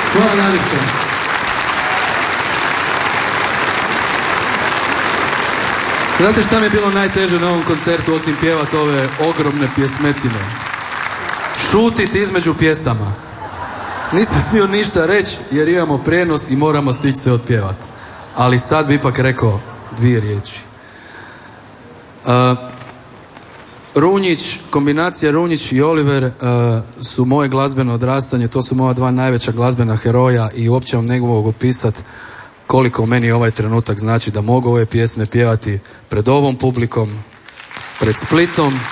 Hvala najljepše. Znate šta mi je bilo najteže na ovom koncertu osim pjevat ove ogromne pjesmetine? Šutit između pjesama. Nisam smio ništa reći jer imamo prijenos i moramo stići se otpjevat. Ali sad bi ipak rekao dvije riječi. Runjić, kombinacija Runjić i Oliver su moje glazbeno odrastanje, to su moja dva najveća glazbena heroja i uopće vam ne mogu opisat koliko meni ovaj trenutak znači da mogu ove pjesme pjevati pred ovom publikom, pred Splitom.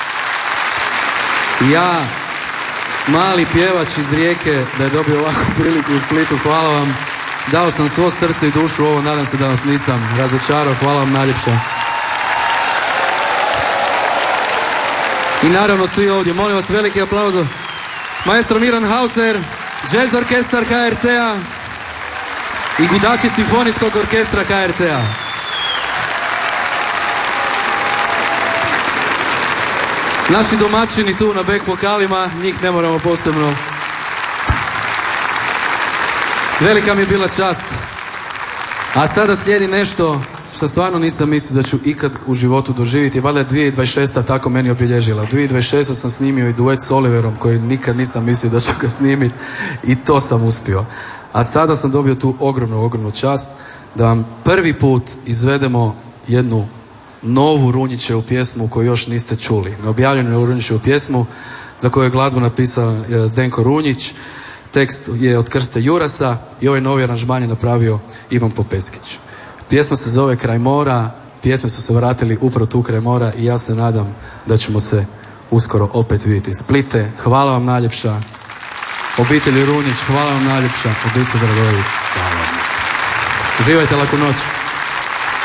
Ja, mali pjevač iz Rijeke, da je dobio ovakvu priliku u Splitu, hvala vam. Dao sam svo srce i dušu u ovo, nadam se da vas nisam razočarao, hvala vam najljepše. I naravno svi ovdje, molim vas veliki aplauz. Maestro Miran Hauser, Jazz Orkestar HRT-a i gudači Simfonijskog orkestra HRT-a. Naši domaćini tu na back vokalima, njih ne moramo posebno. Velika mi je bila čast. A sada slijedi nešto što stvarno nisam mislio da ću ikad u životu doživjeti. Valjda je 2026. tako meni obilježila. U 2026. sam snimio i duet s Oliverom koji nikad nisam mislio da ću ga snimiti i to sam uspio. A sada sam dobio tu ogromnu čast da vam prvi put izvedemo jednu novu Runjićevu pjesmu koju još niste čuli. Neobjavljenu Runjićevu pjesmu za koju je glazbu napisao Zdenko Runjić. Tekst je od Krste Jurasa i ovaj novi aranžman je napravio Ivan Popeskić. Pjesma se zove Kraj mora, pjesme su se vratili upravo tu kraj mora i ja se nadam da ćemo se uskoro opet vidjeti. Splite, hvala vam najljepša. Obitelji Runjić, hvala vam najljepša. Obitelj Dragojević, hvala vam. Uživajte, laku noć.